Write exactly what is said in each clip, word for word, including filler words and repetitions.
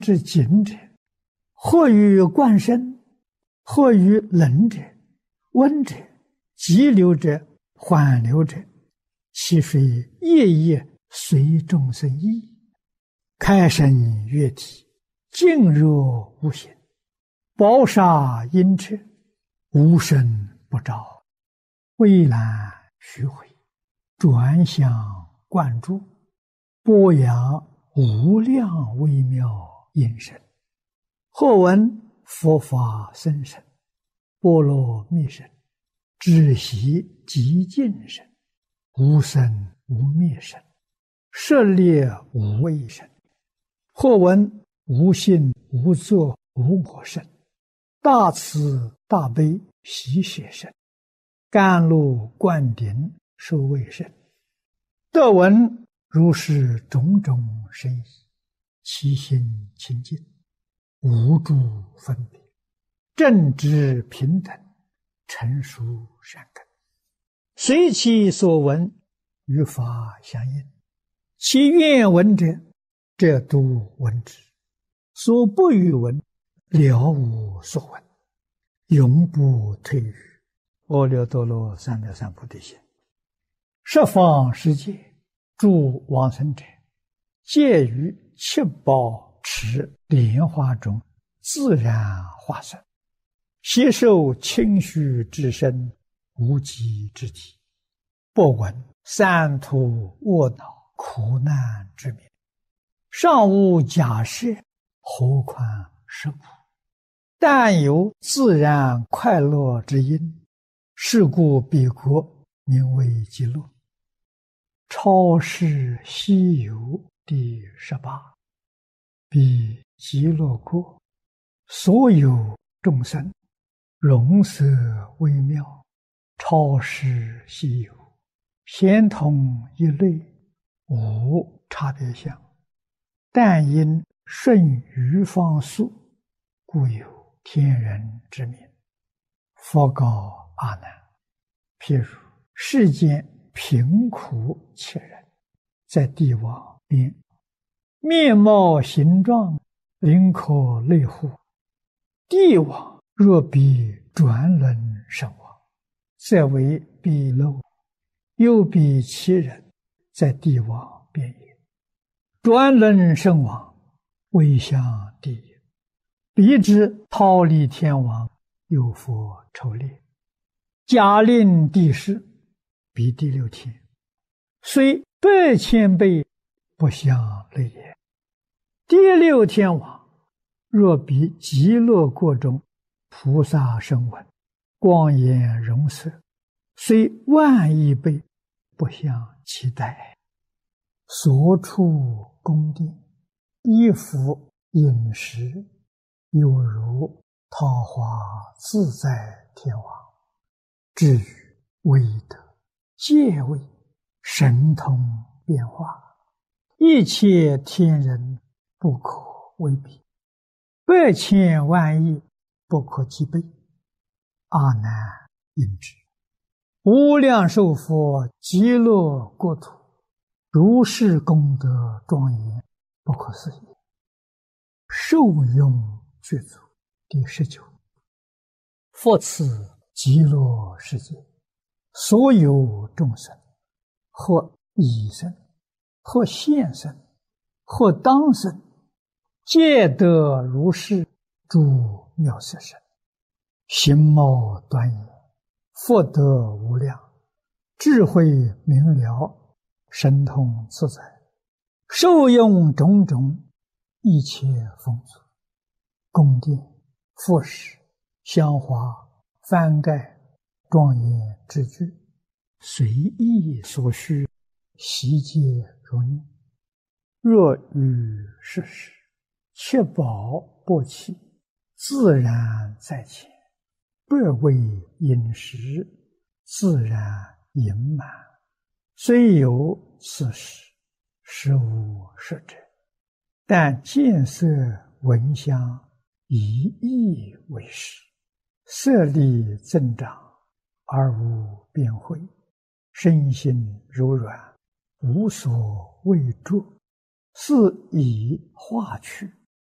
之景者，或于贯身，或于冷者，温者，急流者，缓流者，其水夜夜随众生意，开生月体，静若无形，宝沙阴彻，无声不照，蔚蓝虚回，转向贯注，播扬无量微妙音声。或闻佛法僧声，波罗蜜声，知悉极尽声，无生无灭声，舍猎无畏声。或闻无性无作无我声，大慈大悲喜舍声，甘露灌顶受卫声。得闻如是种种声意，其心清净，无诸分别，正直平等，成熟善根，随其所闻，与法相应。其愿闻者，则度闻之；所不与闻，了无所闻，永不退于阿耨多罗三藐三菩提心。十方世界诸往生者，皆于七宝池莲花中自然化身，悉受清虚之身，无极之体，不闻三途卧恼苦难之名，尚无假设，何况实苦？但有自然快乐之因，是故彼国名为极乐。超世西游第十八。彼极乐国，所有众生，容色微妙，超世西游，偏同一类，无差别相。但因顺于方速，故有天人之名。佛告阿难：譬如世间贫苦切人，在地网边，面貌形状，灵可类乎？地网若比转轮身亡，则为彼漏；又比其人，在地网边也。转轮身亡，未向地也。彼之逃离天网，有佛筹猎，假令地势，彼第六天，虽百千倍，不相类也。第六天网，若比极乐国中菩萨声闻，光颜容色，虽万亿倍，不相期待。所处宫殿，衣服饮食，有如桃花自在天王。至于威德、戒位、神通变化，一切天人不可为比，百千万亿不可计备。阿难应知，无量寿佛极乐国土，如是功德庄严，不可思议。受用具足第十九。复此极乐世界，所有众生，或已生，或现生，或当生，皆得如是诸妙色身，形貌端严，福德无量，智慧明了，神通自在，受用种种一切丰足，宫殿、服饰、香花、幡盖、庄严之具，随意所需，悉皆如念。若于世时，七宝不弃，自然在前，百味饮食，自然盈满。虽有此时，实无实者，但见色闻香，以意为实，色力增长，而无边慧，身心柔软，无所畏著，是以化去，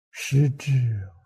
实之